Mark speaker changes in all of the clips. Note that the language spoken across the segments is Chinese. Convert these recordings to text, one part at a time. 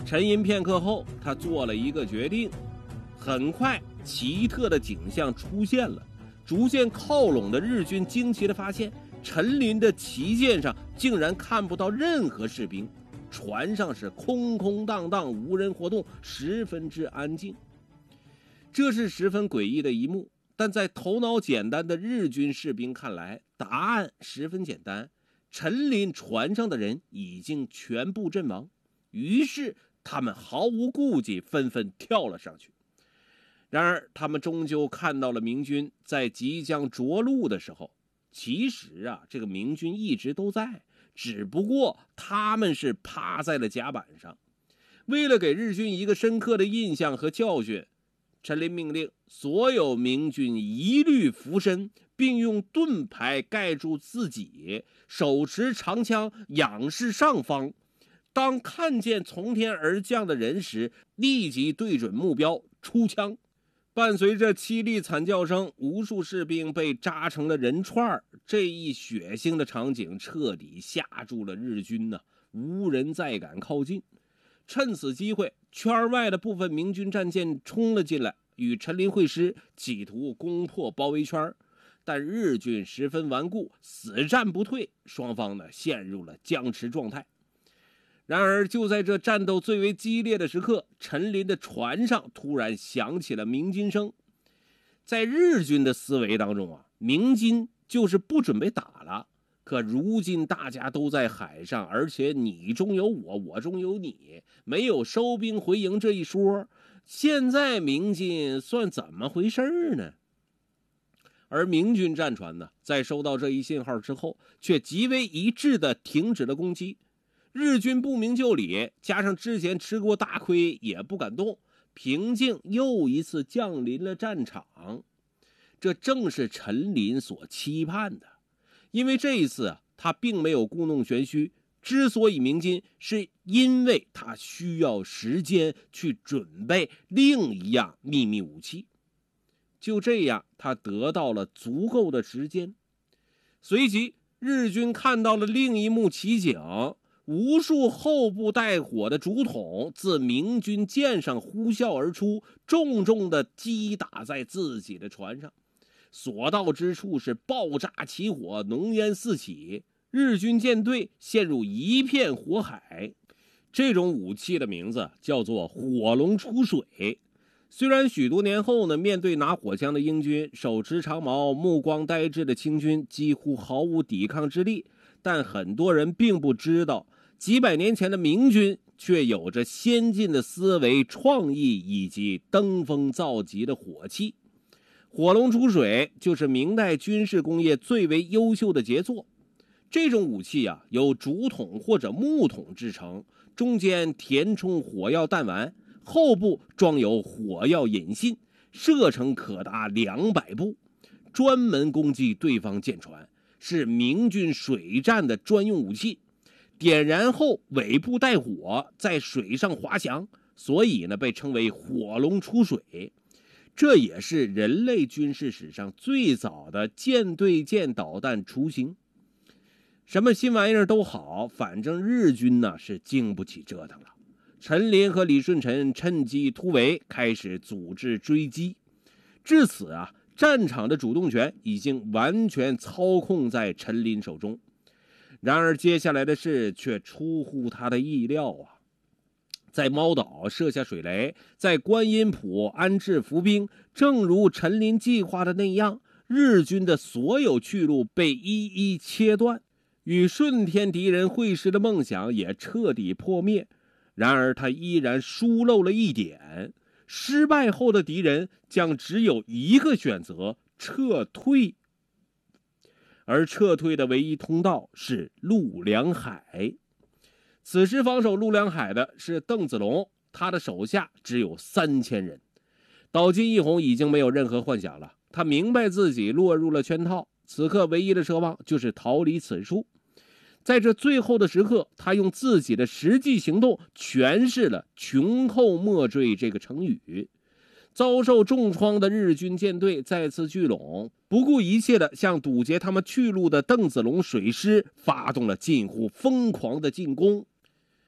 Speaker 1: 沉吟片刻后，他做了一个决定。很快，奇特的景象出现了。逐渐靠拢的日军惊奇地发现，陈林的旗舰上竟然看不到任何士兵，船上是空空荡荡，无人活动，十分之安静。这是十分诡异的一幕，但在头脑简单的日军士兵看来，答案十分简单：陈林船上的人已经全部阵亡。于是他们毫无顾忌，纷纷跳了上去。然而他们终究看到了明军在即将着陆的时候。其实这个明军一直都在，只不过他们是趴在了甲板上。为了给日军一个深刻的印象和教训，陈林命令所有明军一律俯身，并用盾牌盖住自己，手持长枪仰视上方。当看见从天而降的人时，立即对准目标出枪。伴随着凄厉惨叫声，无数士兵被扎成了人串。这一血腥的场景彻底吓住了日军无人再敢靠近。趁此机会，圈外的部分明军战舰冲了进来，与陈林会师，企图攻破包围圈。但日军十分顽固，死战不退，双方陷入了僵持状态。然而就在这战斗最为激烈的时刻，陈林的船上突然响起了鸣金声。在日军的思维当中鸣金就是不准备打了。可如今大家都在海上，而且你中有我，我中有你，没有收兵回营这一说。现在鸣金算怎么回事呢？而明军战船在收到这一信号之后，却极为一致地停止了攻击。日军不明就里，加上之前吃过大亏，也不敢动，平静又一次降临了战场。这正是陈林所期盼的，因为这一次他并没有故弄玄虚，之所以鸣金，是因为他需要时间去准备另一样秘密武器。就这样，他得到了足够的时间。随即，日军看到了另一幕奇景。无数后部带火的竹筒自明军舰上呼啸而出，重重地击打在自己的船上，所到之处是爆炸起火，浓烟四起，日军舰队陷入一片火海。这种武器的名字叫做火龙出水。虽然许多年后面对拿火枪的英军，手持长矛、目光呆滞的清军几乎毫无抵抗之力，但很多人并不知道，几百年前的明军却有着先进的思维、创意以及登峰造极的火器。火龙出水就是明代军事工业最为优秀的杰作。这种武器由竹筒或者木筒制成，中间填充火药弹丸，后部装有火药引信，射程可达200步，专门攻击对方舰船，是明军水战的专用武器。点燃后尾部带火，在水上滑翔，所以被称为火龙出水。这也是人类军事史上最早的舰对舰导弹雏形。什么新玩意儿都好，反正日军是经不起折腾了。陈林和李舜臣趁机突围，开始组织追击。至此战场的主动权已经完全操控在陈林手中。然而接下来的事却出乎他的意料在猫岛设下水雷，在观音浦安置伏兵，正如陈林计划的那样，日军的所有去路被一一切断，与顺天敌人会师的梦想也彻底破灭。然而他依然疏漏了一点，失败后的敌人将只有一个选择：撤退。而撤退的唯一通道是陆良海。此时防守陆良海的是邓子龙，他的手下只有3000人。岛津义弘已经没有任何幻想了，他明白自己落入了圈套，此刻唯一的奢望就是逃离此处。在这最后的时刻，他用自己的实际行动诠释了穷寇莫追这个成语。遭受重创的日军舰队再次聚拢，不顾一切地向堵截他们去路的邓子龙水师发动了近乎疯狂的进攻。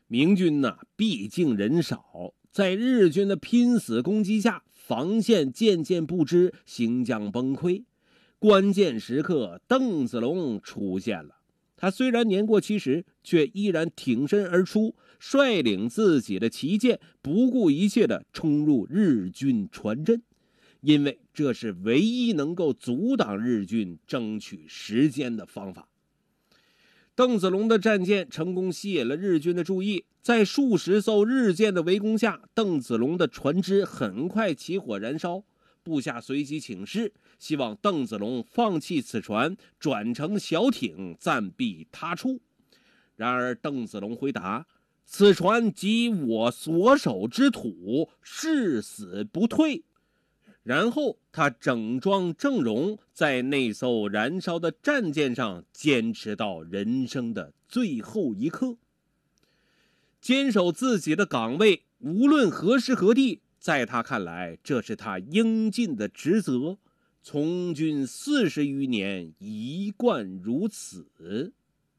Speaker 1: 明军毕竟人少，在日军的拼死攻击下，防线渐渐不支，行将崩溃。关键时刻，邓子龙出现了。他虽然年过70，却依然挺身而出，率领自己的旗舰，不顾一切地冲入日军船阵，因为这是唯一能够阻挡日军争取时间的方法。邓子龙的战舰成功吸引了日军的注意，在数十艘日舰的围攻下，邓子龙的船只很快起火燃烧。部下随即请示，希望邓子龙放弃此船，转成小艇暂避他处。然而邓子龙回答，此船即我所守之土，誓死不退。然后他整装正容，在那艘燃烧的战舰上坚持到人生的最后一刻，坚守自己的岗位，无论何时何地，在他看来，这是他应尽的职责。从军40余年，一贯如此。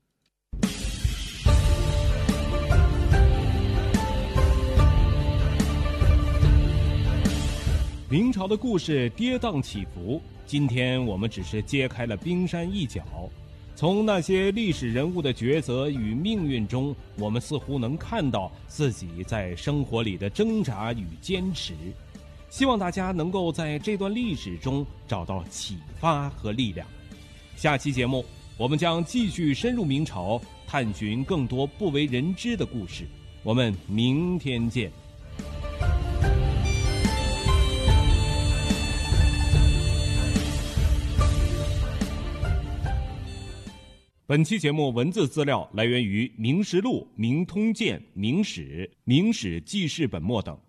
Speaker 2: 明朝的故事跌宕起伏，今天我们只是揭开了冰山一角。从那些历史人物的抉择与命运中，我们似乎能看到自己在生活里的挣扎与坚持。希望大家能够在这段历史中找到启发和力量。下期节目，我们将继续深入明朝，探寻更多不为人知的故事。我们明天见。本期节目文字资料来源于《明实录》《明通鉴》《明史》《明史记事本末等。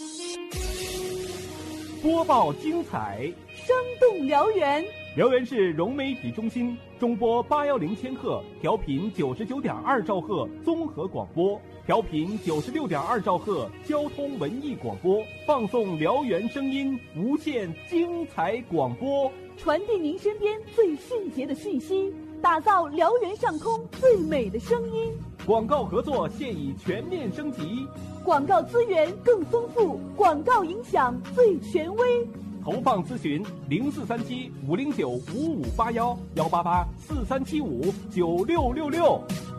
Speaker 3: 播报精彩，
Speaker 4: 生动辽源。
Speaker 3: 辽源市融媒体中心中波810千赫，调频99.2兆赫综合广播，调频96.2兆赫交通文艺广播，放送辽源声音，无限精彩广播，
Speaker 4: 传递您身边最迅捷的讯息，打造辽源上空最美的声音。
Speaker 3: 广告合作现已全面升级，
Speaker 4: 广告资源更丰富，广告影响最权威。
Speaker 3: 投放咨询0437-509-5581，188-4375-9666。